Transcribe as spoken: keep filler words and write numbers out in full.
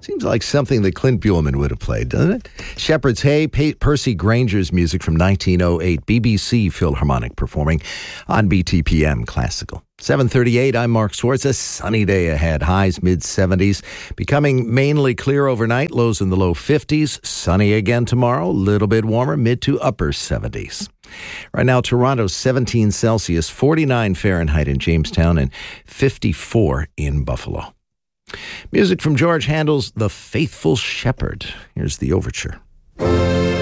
Seems like something that Clint Buhlman would have played, doesn't it? Shepherd's Hay, pa- Percy Granger's music from nineteen oh eight. B B C Philharmonic performing on B T P M Classical. seven thirty-eight, I'm Mark Swartz. A sunny day ahead. Highs mid-seventies. Becoming mainly clear overnight. Lows in the low fifties. Sunny again tomorrow. A little bit warmer. Mid to upper seventies. Right now, Toronto, seventeen Celsius, forty-nine Fahrenheit in Jamestown, and fifty-four in Buffalo. Music from George Handel's The Faithful Shepherd. Here's the overture.